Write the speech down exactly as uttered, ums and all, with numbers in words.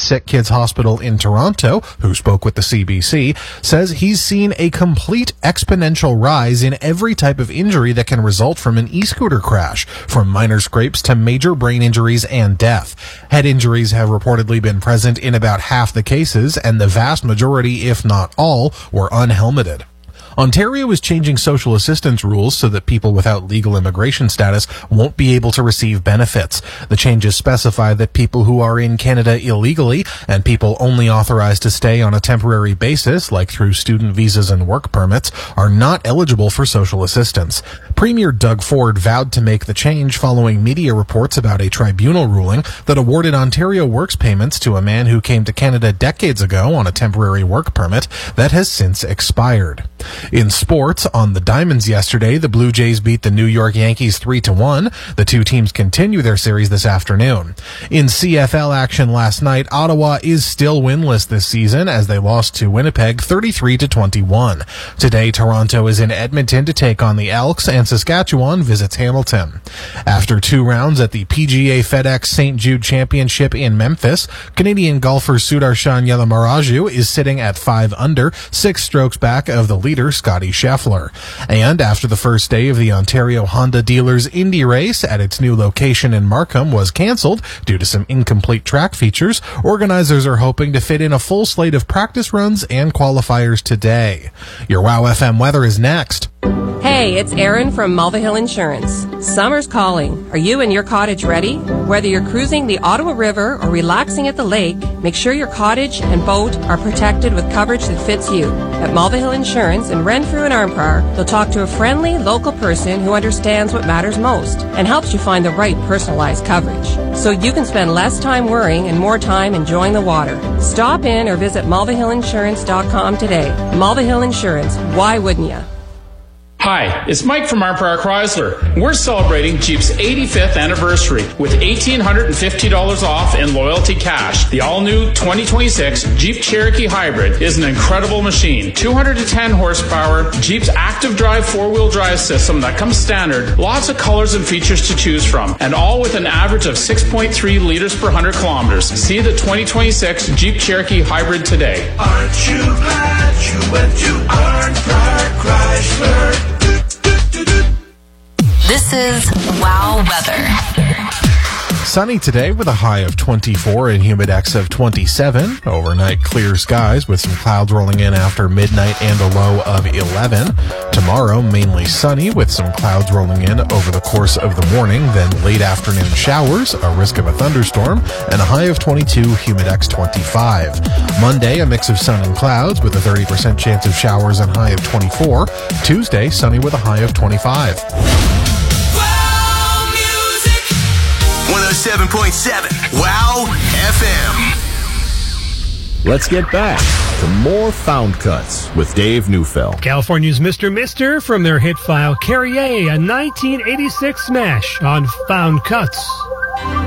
Sick Kids Hospital in Toronto, who spoke with the C B C, says he's seen a complete exponential rise in every type of injury that can result from an e-scooter crash, from minor scrapes to major brain injuries and death. Head injuries have reportedly been present in about half the cases, and the vast majority, if not all, were unhelmeted. Ontario is changing social assistance rules so that people without legal immigration status won't be able to receive benefits. The changes specify that people who are in Canada illegally and people only authorized to stay on a temporary basis, like through student visas and work permits, are not eligible for social assistance. Premier Doug Ford vowed to make the change following media reports about a tribunal ruling that awarded Ontario Works payments to a man who came to Canada decades ago on a temporary work permit that has since expired. In sports, on the Diamonds yesterday, the Blue Jays beat the New York Yankees three to one. The two teams continue their series this afternoon. In C F L action last night, Ottawa is still winless this season as they lost to Winnipeg thirty-three to twenty-one. Today, Toronto is in Edmonton to take on the Elks, and Saskatchewan visits Hamilton. After two rounds at the P G A FedEx Saint Jude Championship in Memphis, Canadian golfer Sudarshan Yalamaraju is sitting at five under, six strokes back of the leader Scotty Scheffler. And after the first day of the Ontario Honda Dealers Indy Race at its new location in Markham was cancelled due to some incomplete track features, organizers are hoping to fit in a full slate of practice runs and qualifiers today. Your Wow F M weather is next. Hey, it's Erin from Mulvihill Insurance. Summer's calling. Are you and your cottage ready? Whether you're cruising the Ottawa River or relaxing at the lake, make sure your cottage and boat are protected with coverage that fits you. At Mulvihill Insurance in Renfrew and Armpar, you'll talk to a friendly local person who understands what matters most and helps you find the right personalized coverage, so you can spend less time worrying and more time enjoying the water. Stop in or visit mulvihill insurance dot com today. Mulvihill Insurance. Why wouldn't you? Hi, it's Mike from Armpar Chrysler. We're celebrating Jeep's eighty-fifth anniversary with one thousand eight hundred fifty dollars off in loyalty cash. The all-new twenty twenty-six Jeep Cherokee Hybrid is an incredible machine. two hundred ten horsepower, Jeep's active drive four-wheel drive system that comes standard, lots of colors and features to choose from, and all with an average of six point three liters per one hundred kilometers. See the twenty twenty-six Jeep Cherokee Hybrid today. Aren't you glad you went to Armpar Chrysler? This is Wow Weather. Sunny today with a high of twenty-four and humidex of twenty-seven. Overnight clear skies with some clouds rolling in after midnight and a low of eleven. Tomorrow mainly sunny with some clouds rolling in over the course of the morning, then late afternoon showers, a risk of a thunderstorm, and a high of twenty-two, humidex twenty-five. Monday a mix of sun and clouds with a thirty percent chance of showers and high of twenty-four. Tuesday sunny with a high of twenty-five. one oh seven point seven Wow F M. Let's get back to more Found Cuts with Dave Neufeld. California's Mister Mister from their hit file Carrier, a nineteen eighty-six smash on Found Cuts.